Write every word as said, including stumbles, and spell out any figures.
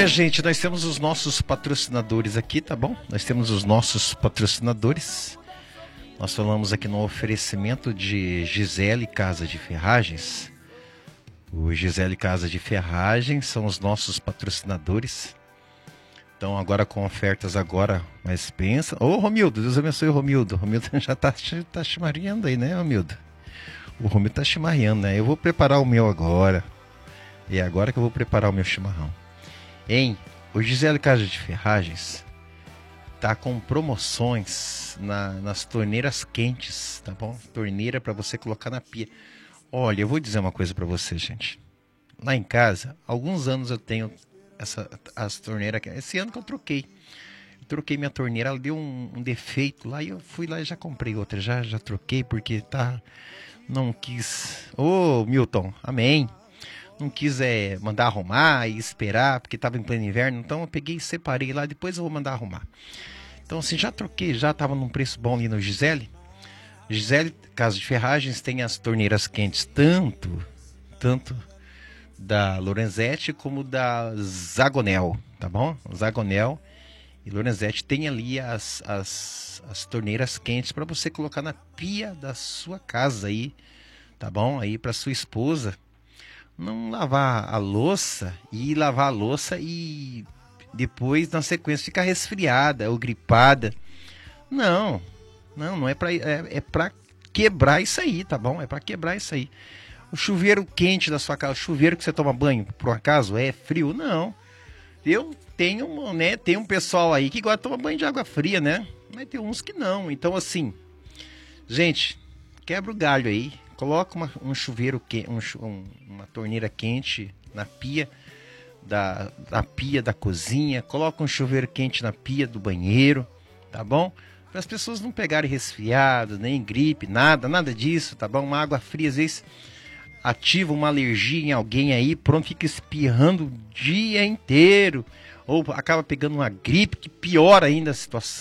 gente, nós temos os nossos patrocinadores aqui, tá bom? Nós temos os nossos patrocinadores. Nós falamos aqui no oferecimento de Gisele Casa de Ferragens. O Gisele Casa de Ferragens são os nossos patrocinadores. Então agora com ofertas agora, mas pensa... Ô Romildo, Deus abençoe o Romildo. O Romildo já tá, tá chimarreando aí, né, Romildo? O Romildo tá chimarreando, né? Eu vou preparar o meu agora. E é agora que eu vou preparar o meu chimarrão. Hein? O Gisele Casa de Ferragens tá com promoções na, nas torneiras quentes, tá bom? Torneira para você colocar na pia. Olha, eu vou dizer uma coisa para você, gente. Lá em casa, há alguns anos eu tenho essa, as torneiras. Esse ano que eu troquei. Eu troquei minha torneira, ela deu um, um defeito lá e eu fui lá e já comprei outra. Já, já troquei porque tá... Não quis... Ô, Milton, amém. Não quis é, mandar arrumar e esperar, porque estava em pleno inverno. Então eu peguei e separei lá, depois eu vou mandar arrumar. Então assim, já troquei, já estava num preço bom ali no Gisele. Gisele Casa de Ferragens tem as torneiras quentes, tanto, tanto da Lorenzetti como da Zagonel, tá bom? Zagonel e Lorenzetti tem ali as, as, as torneiras quentes para você colocar na pia da sua casa aí, tá bom? Aí para sua esposa não lavar a louça e lavar a louça e depois na sequência ficar resfriada ou gripada. Não, não, não é para é, é para quebrar isso aí, tá bom? É para quebrar isso aí. O chuveiro quente da sua casa, o chuveiro que você toma banho, por um acaso é frio? Não. Eu tenho, né, tem um pessoal aí que gosta de tomar banho de água fria, né? Mas tem uns que não. Então assim, gente, quebra o galho aí. Coloca uma, um chuveiro, um, um, uma torneira quente na pia da, da pia da cozinha. Coloca um chuveiro quente na pia do banheiro, tá bom? Para as pessoas não pegarem resfriado, nem gripe, nada, nada disso, tá bom? Uma água fria às vezes ativa uma alergia em alguém aí, pronto, fica espirrando o dia inteiro. Ou acaba pegando uma gripe que piora ainda a situação.